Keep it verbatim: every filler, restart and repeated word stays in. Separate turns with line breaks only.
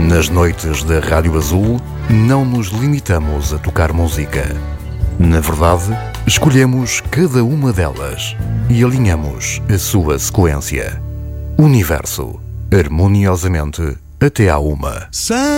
Nas noites da Rádio Azul, não nos limitamos a tocar música. Na verdade, escolhemos cada uma delas e alinhamos a sua sequência. Universo, harmoniosamente até à uma.